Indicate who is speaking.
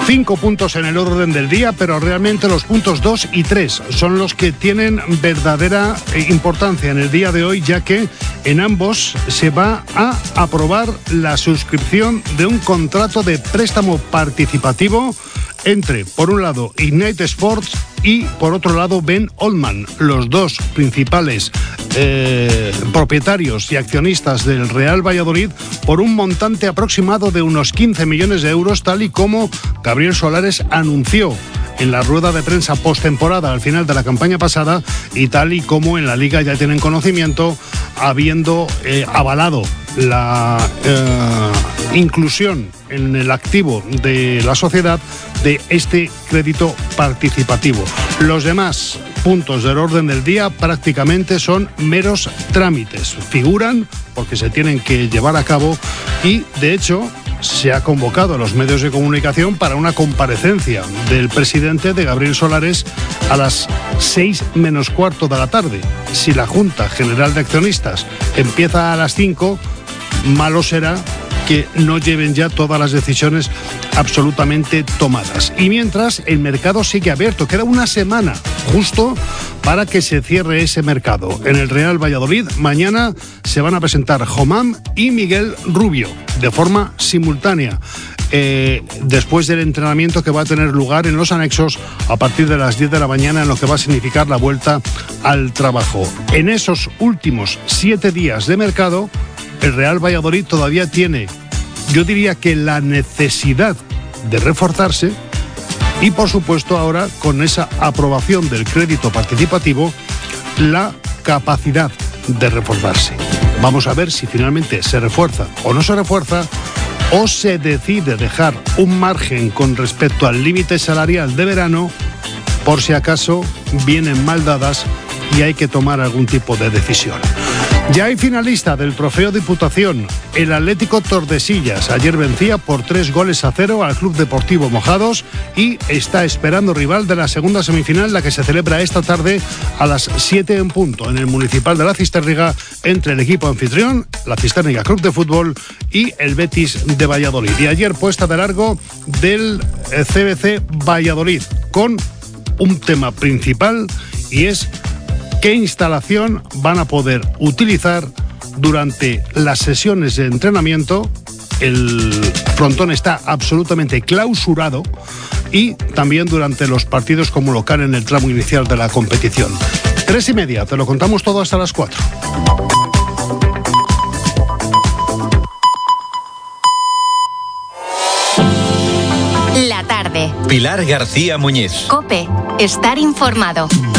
Speaker 1: 5 puntos en el orden del día, pero realmente los puntos 2 y 3 son los que tienen verdadera importancia en el día de hoy, ya que en ambos se va a aprobar la suscripción de un contrato de préstamo participativo entre, por un lado, Ignite Sports y, por otro lado, Ben Oldman, los dos principales propietarios y accionistas del Real Valladolid, por un montante aproximado de unos 15 millones de euros, tal y como Gabriel Solares anunció en la rueda de prensa postemporada al final de la campaña pasada, y tal y como en la Liga ya tienen conocimiento, habiendo avalado la inclusión en el activo de la sociedad de este crédito participativo. Los demás puntos del orden del día prácticamente son meros trámites. Figuran porque se tienen que llevar a cabo y, de hecho, se ha convocado a los medios de comunicación para una comparecencia del presidente, de Gabriel Solares, a las 6 menos cuarto de la tarde. Si la Junta General de Accionistas empieza a las 5, malo será que no lleven ya todas las decisiones absolutamente tomadas. Y mientras, el mercado sigue abierto. Queda una semana justo para que se cierre ese mercado. En el Real Valladolid mañana se van a presentar Jomam y Miguel Rubio de forma simultánea, después del entrenamiento que va a tener lugar en los anexos a partir de las 10 de la mañana, en lo que va a significar la vuelta al trabajo. En esos últimos 7 días de mercado, el Real Valladolid todavía tiene, yo diría que la necesidad de reforzarse, y por supuesto ahora con esa aprobación del crédito participativo, la capacidad de reforzarse. Vamos a ver si finalmente se refuerza o no se refuerza, o se decide dejar un margen con respecto al límite salarial de verano por si acaso vienen mal dadas y hay que tomar algún tipo de decisión. Ya hay finalista del Trofeo Diputación. El Atlético Tordesillas ayer vencía por 3-0 al Club Deportivo Mojados y está esperando rival de la segunda semifinal, la que se celebra esta tarde a las 7 en punto en el Municipal de la Cistérriga, entre el equipo anfitrión, la Cistérriga Club de Fútbol, y el Betis de Valladolid. Y ayer puesta de largo del CBC Valladolid con un tema principal, y es qué instalación van a poder utilizar durante las sesiones de entrenamiento. El frontón está absolutamente clausurado, y también durante los partidos como local en el tramo inicial de la competición. 3:30, te lo contamos todo hasta las 4.
Speaker 2: La tarde.
Speaker 3: Pilar García Muñiz.
Speaker 2: COPE. Estar informado.